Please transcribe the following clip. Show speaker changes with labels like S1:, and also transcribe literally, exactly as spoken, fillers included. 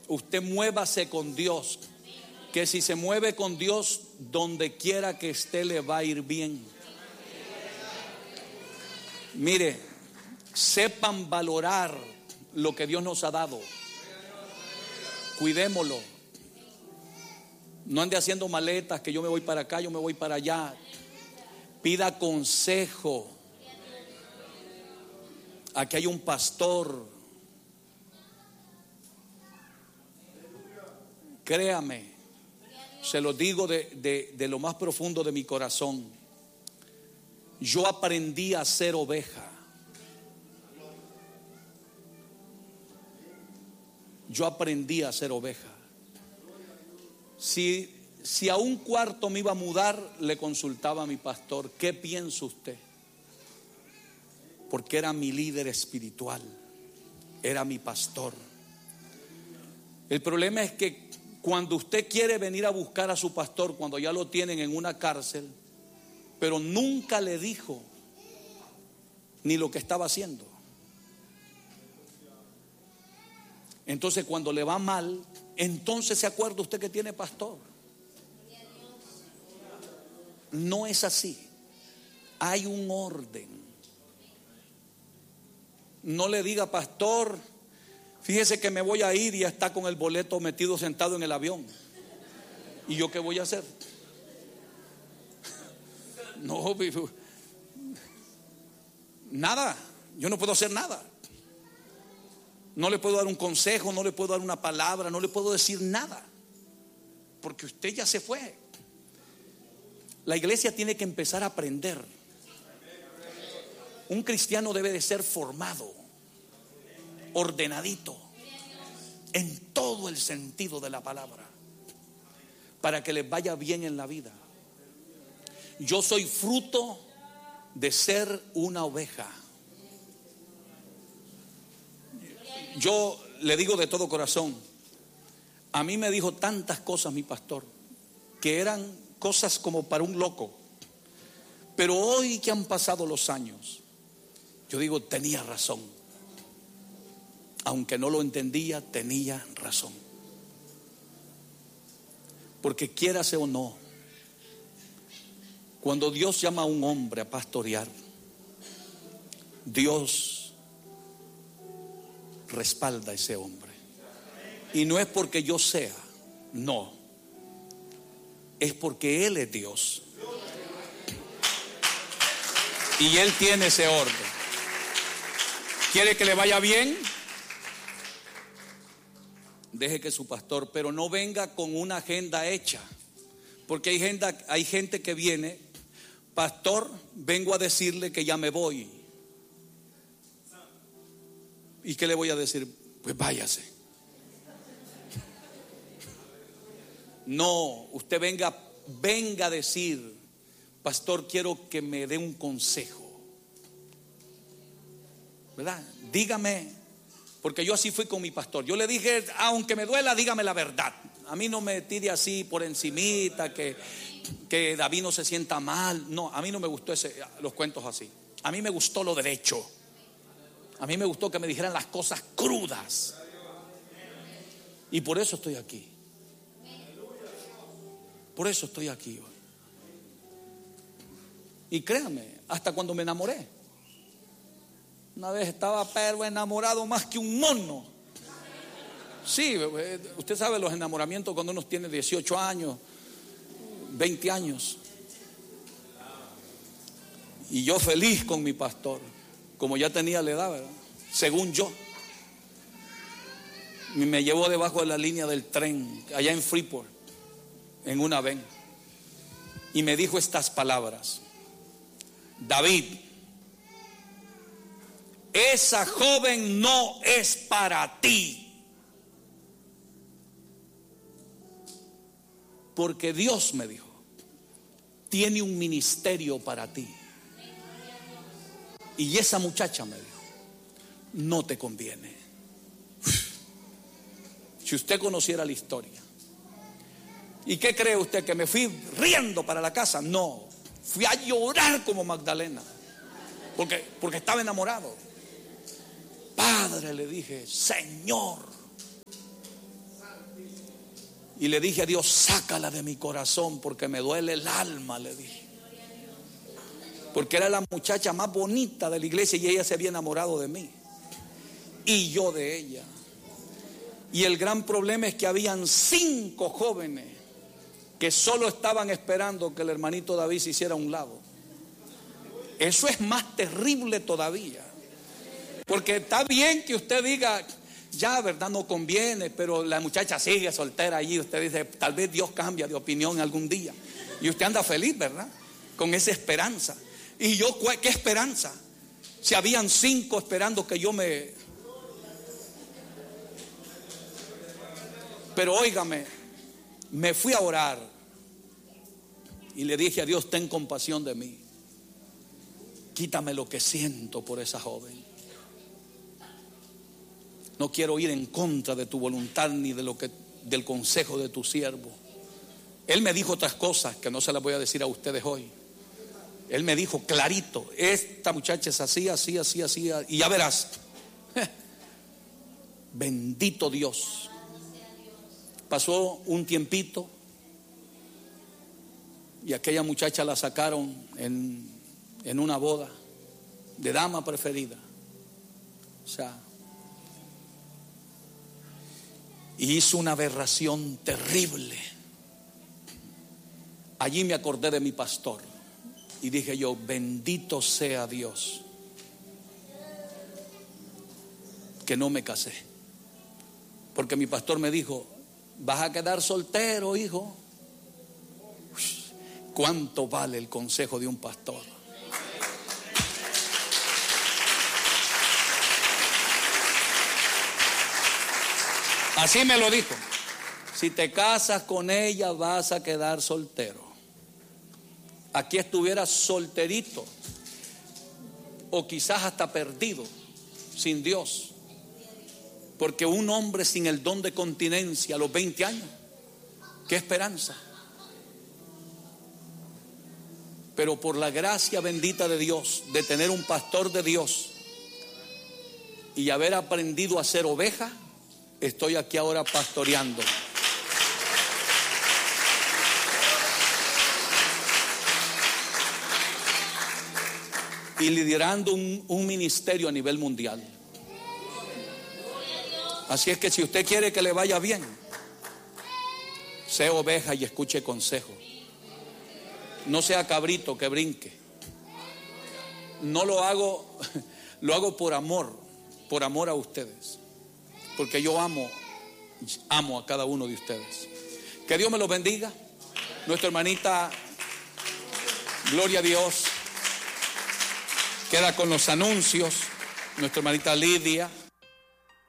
S1: Usted muévase con Dios, que si se mueve con Dios, donde quiera que esté le va a ir bien. Mire, sepan valorar lo que Dios nos ha dado. Cuidémoslo. No ande haciendo maletas, que yo me voy para acá, yo me voy para allá. Pida consejo. Aquí hay un pastor. Créame, se lo digo de, de, de lo más profundo de mi corazón. Yo aprendí a ser oveja. Yo aprendí a ser oveja. Si, si a un cuarto me iba a mudar, le consultaba a mi pastor: ¿qué piensa usted? Porque era mi líder espiritual, era mi pastor. El problema es que cuando usted quiere venir a buscar a su pastor, cuando ya lo tienen en una cárcel, pero nunca le dijo ni lo que estaba haciendo, entonces cuando le va mal, entonces se acuerda usted que tiene pastor. No es así. Hay un orden. No le diga: pastor, fíjese que me voy a ir, y ya está con el boleto metido sentado en el avión. ¿Y yo qué voy a hacer? No, nada. Yo no puedo hacer nada. No le puedo dar un consejo, no le puedo dar una palabra, no le puedo decir nada, porque usted ya se fue. La iglesia tiene que empezar a aprender. Un cristiano debe de ser formado, ordenadito, en todo el sentido de la palabra, para que les vaya bien en la vida. Yo soy fruto de ser una oveja. Yo le digo de todo corazón, a mí me dijo tantas cosas mi pastor, que eran cosas como para un loco. Pero hoy que han pasado los años, yo digo, tenía razón. Aunque no lo entendía, tenía razón. Porque quiérase o no, cuando Dios llama a un hombre a pastorear, Dios respalda a ese hombre. Y no es porque yo sea, no, es porque Él es Dios y Él tiene ese orden. ¿Quiere que le vaya bien? Deje que su pastor, pero no venga con una agenda hecha, porque hay gente, hay gente que viene: pastor, vengo a decirle que ya me voy. ¿Y qué le voy a decir? Pues váyase. No, usted venga, venga a decir: pastor, quiero que me dé un consejo, ¿verdad? Dígame, porque yo así fui con mi pastor. Yo le dije: aunque me duela, dígame la verdad. A mí no me tire así por encimita, que, que David no se sienta mal. No, a mí no me gustó ese, los cuentos así. A mí me gustó lo derecho. A mí me gustó que me dijeran las cosas crudas. Y por eso estoy aquí. Por eso estoy aquí hoy. Y créanme, hasta cuando me enamoré, una vez estaba pero enamorado más que un mono. Sí, usted sabe los enamoramientos cuando uno tiene dieciocho años, veinte años. Y yo feliz con mi pastor, como ya tenía la edad, ¿verdad? Según yo. Y me llevó debajo de la línea del tren, allá en Freeport, en una ven. Y me dijo estas palabras: David, esa joven no es para ti, porque Dios, me dijo, tiene un ministerio para ti. Y esa muchacha, me dijo, no te conviene. Si usted conociera la historia. ¿Y qué cree usted? ¿Que me fui riendo para la casa? No, fui a llorar como Magdalena, porque, porque estaba enamorado. Padre, le dije, Señor, Y le dije a Dios, sácala de mi corazón porque me duele el alma, le dije. Porque era la muchacha más bonita de la iglesia y ella se había enamorado de mí. Y yo de ella. Y el gran problema es que habían cinco jóvenes que solo estaban esperando que el hermanito David se hiciera a un lado. Eso es más terrible todavía. Porque está bien que usted diga, ya, verdad, no conviene, pero la muchacha sigue soltera allí. Usted dice, tal vez Dios cambia de opinión algún día. Y usted anda feliz, ¿verdad? Con esa esperanza. Y yo, ¿qué esperanza? Si habían cinco esperando que yo me... Pero óigame, me fui a orar y le dije a Dios, ten compasión de mí. Quítame lo que siento por esa joven. No quiero ir en contra de tu voluntad ni de lo que, del consejo de tu siervo. Él me dijo otras cosas que no se las voy a decir a ustedes hoy. Él me dijo clarito, esta muchacha es así, así, así, así, y ya verás. Bendito Dios. Pasó un tiempito y aquella muchacha la sacaron en, en una boda de dama preferida. O sea, y hizo una aberración terrible. Allí me acordé de mi pastor y dije yo, bendito sea Dios que no me casé. Porque mi pastor me dijo, vas a quedar soltero, hijo. ¿Cuánto vale el consejo de un pastor? Así me lo dijo. Si te casas con ella vas a quedar soltero. Aquí estuvieras solterito o quizás hasta perdido, sin Dios. Porque un hombre sin el don de continencia a los veinte años, ¿qué esperanza? Pero por la gracia bendita de Dios, de tener un pastor de Dios y haber aprendido a ser oveja, estoy aquí ahora pastoreando. Y liderando un, un ministerio a nivel mundial. Así es que si usted quiere que le vaya bien, sea oveja y escuche consejo. No sea cabrito que brinque. No lo hago, lo hago por amor, por amor a ustedes. Porque yo amo, amo a cada uno de ustedes. Que Dios me los bendiga. Nuestra hermanita, gloria a Dios, queda con los anuncios. Nuestra hermanita Lidia.